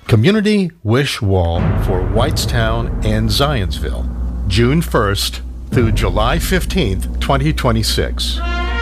Community Wish Wall for Whitestown and Zionsville, June 1st through July 15th, 2026.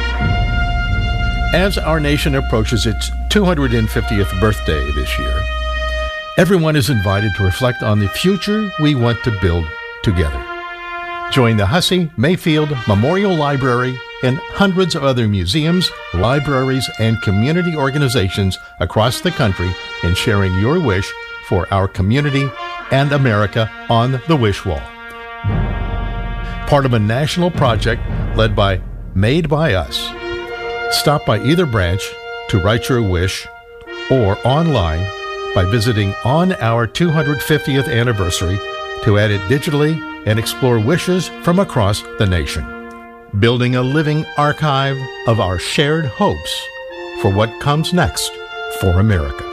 As our nation approaches its 250th birthday this year, everyone is invited to reflect on the future we want to build together. Join the Hussey Mayfield Memorial Library and hundreds of other museums, libraries, and community organizations across the country in sharing your wish for our community and America on the Wish Wall. Part of a national project led by Made by Us. Stop by either branch to write your wish or online by visiting on our 250th anniversary to add it digitally and explore wishes from across the nation. Building a living archive of our shared hopes for what comes next for America.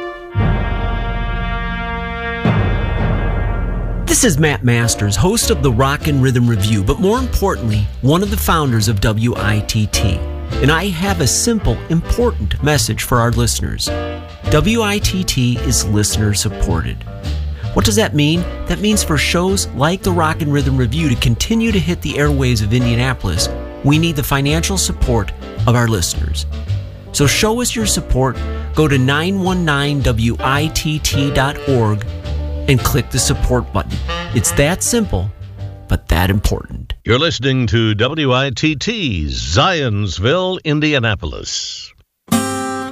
This is Matt Masters, host of the Rock and Rhythm Review, but more importantly, one of the founders of WITT. And I have a simple, important message for our listeners. WITT is listener supported. What does that mean? That means for shows like the Rock and Rhythm Review to continue to hit the airwaves of Indianapolis, we need the financial support of our listeners. So show us your support. Go to 919witt.org and click the support button. It's that simple, but that important. You're listening to WITT, Zionsville, Indianapolis.